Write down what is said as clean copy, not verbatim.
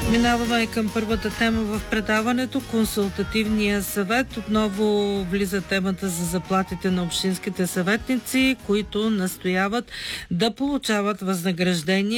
Минаваме към първата тема в предаването. Консултативния съвет. Отново влиза темата за заплатите на общинските съветници, които настояват да получават възнаграждение